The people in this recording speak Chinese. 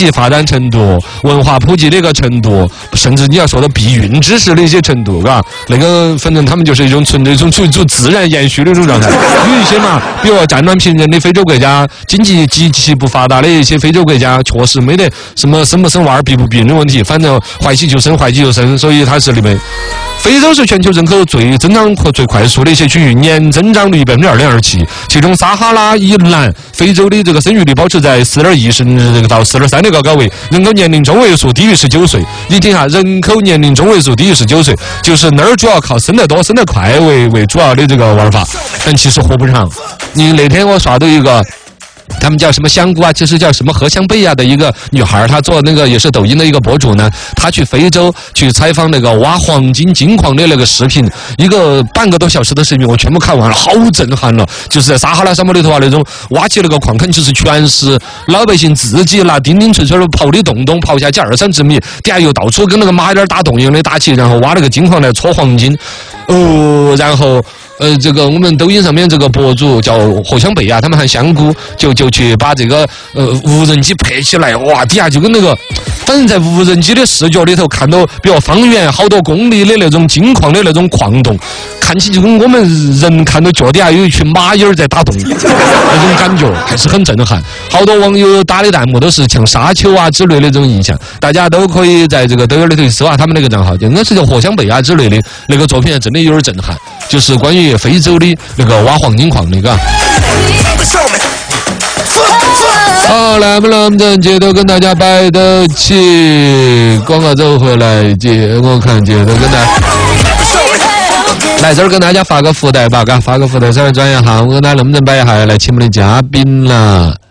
济发展程度、文化普及的一个程度，甚至你要说到避孕知识的一些程度，嘎，那个反正他们就是一种纯自然延续的一种状态。有一些嘛，比如战乱贫人的非洲国家，经济极其不发达的一些非洲国家，确实没得什么生不生娃儿、避不避孕的问题，反正怀起就生，怀起就生，所以它是里面。非洲是全球人口最增长和最快速的一些区域，年增长率2.27%，其中撒哈拉以南非洲的这个生育率保持在4.1到4.3的一个高位，人口年龄中位数低于19岁。你听下，人口年龄中位数低于19岁，就是那儿主要靠生得多、生得快为主要的这个玩法，但其实活不长。你那天我刷到一个。他们叫什么香菇啊？其实叫什么荷香贝亚的一个女孩，她做那个也是抖音的一个博主呢。她去非洲去采访那个挖黄金金矿的那个视频，一个半个多小时的视频，我全部看完了，好震撼了！就是在撒哈拉沙漠里头啊，那种挖起那个矿坑，就是全是老百姓自己拿钉钉锤锤的刨的洞，刨下去2-3米，底下又到处跟那个马眼打洞一样的打起，然后挖那个金矿来搓黄金。然后。这个我们抖音上面这个博主叫荷香贝亚，他们喊香菇，就去把这个无人机拍起来，哇，底下就跟那个，反正在无人机的视角里头看到，比如方圆好多公里的那种金矿的那种矿洞，看起就跟我们人看到脚底下有一群蚂蚁在打洞那种感觉，还是很震撼。好多网友打的弹幕都是像沙丘啊之类的这种印象，大家都可以在这个抖音里头搜啊他们那个账号，应该是叫荷香贝亚之类的那个作品，真的有点震撼，就是关于非洲的那个挖黄金矿那个。好，来不来？我们接着跟大家摆得起。广告走回来，我看接着跟大家。来这儿跟大家发个福袋吧，发个福袋，稍微转一下，我跟大家能不能摆一下来请我们的嘉宾了？